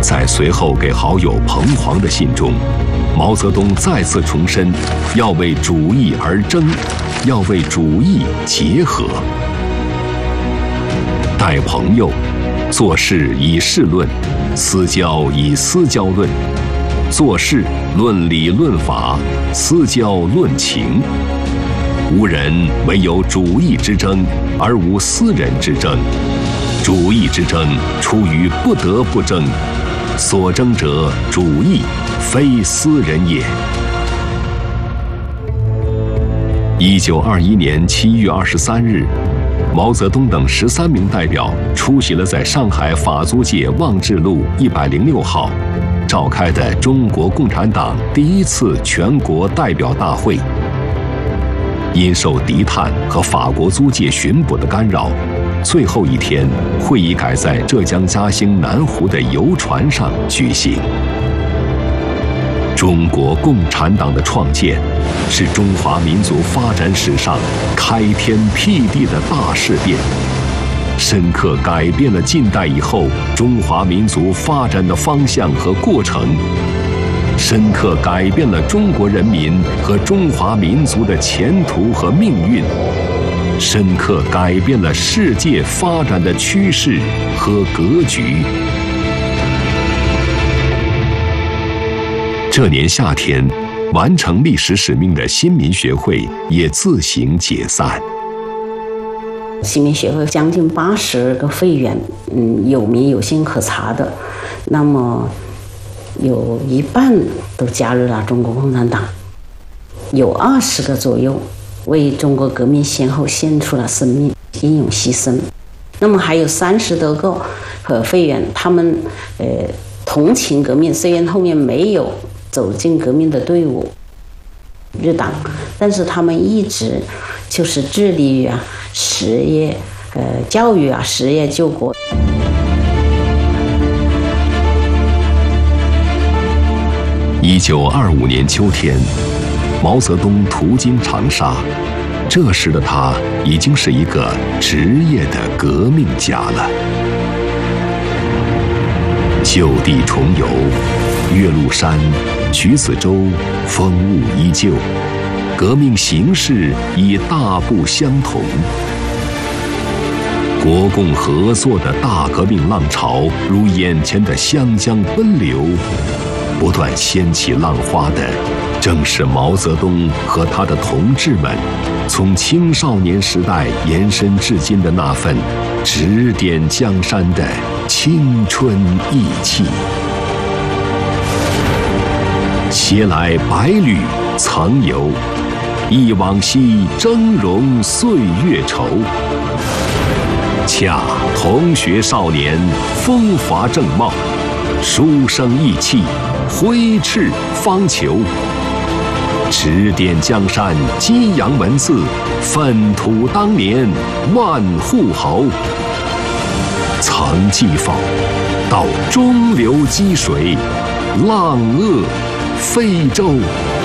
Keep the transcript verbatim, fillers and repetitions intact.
在随后给好友彭黄的信中，毛泽东再次重申，要为主义而争，要为主义结合。待朋友，做事以事论，私交以私交论。做事论理论法，私交论情。无人唯有主义之争，而无私人之争。主义之争出于不得不争，所争者主义，非私人也。一九二一年七月二十三日，毛泽东等十三名代表出席了在上海法租界望志路一百零六号召开的中国共产党第一次全国代表大会。因受敌探和法国租界巡捕的干扰，最后一天会议改在浙江嘉兴南湖的游船上举行。中国共产党的创建是中华民族发展史上开天辟地的大事变，深刻改变了近代以后中华民族发展的方向和过程，深刻改变了中国人民和中华民族的前途和命运，深刻改变了世界发展的趋势和格局。这年夏天，完成历史使命的新民学会也自行解散。 新民学会将近八十个会员，嗯，有名有姓可查的，那么有一半都加入了中国共产党，有二十个左右为中国革命先后献出了生命，英勇牺牲。那么还有三十多个呃会员，他们呃同情革命，虽然后面没有走进革命的队伍入党，但是他们一直就是致力于啊实业、呃教育啊实业救国。 一九二五年秋天，毛泽东途经长沙，这时的他已经是一个职业的革命家了。就地重游，岳麓山、橘子洲，风物依旧，革命形势已大不相同。国共合作的大革命浪潮如眼前的湘江奔流，不断掀起浪花的，正是毛泽东和他的同志们从青少年时代延伸至今的那份指点江山的青春意气。携来百侣曾游，忆往昔峥嵘岁月稠。恰同学少年，风华正茂，书生意气，挥斥方遒。指点江山，激扬文字，粪土当年万户侯。曾记否？到中流击水，浪遏非洲。